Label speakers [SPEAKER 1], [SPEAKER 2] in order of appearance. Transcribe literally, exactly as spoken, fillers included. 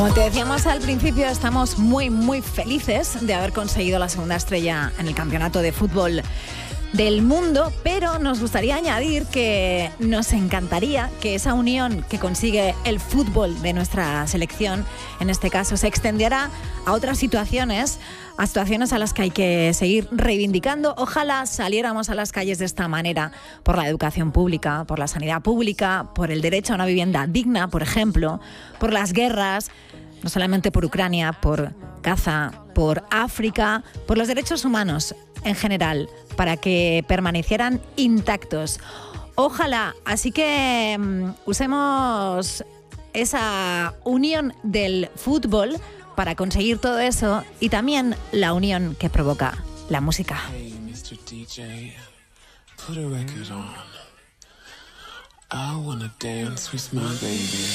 [SPEAKER 1] Como te decíamos al principio, estamos muy, muy felices de haber conseguido la segunda estrella en el campeonato de fútbol del mundo, pero nos gustaría añadir que nos encantaría que esa unión que consigue el fútbol de nuestra selección, en este caso, se extendiera a otras situaciones, a situaciones a las que hay que seguir reivindicando. Ojalá saliéramos a las calles de esta manera, por la educación pública, por la sanidad pública, por el derecho a una vivienda digna, por ejemplo, por las guerras, no solamente por Ucrania, por Gaza, por África, por los derechos humanos en general, para que permanecieran intactos. Ojalá, así que um, usemos esa unión del fútbol para conseguir todo eso y también la unión que provoca la música.
[SPEAKER 2] Hey, mister D J, put a record on. I wanna dance with my baby.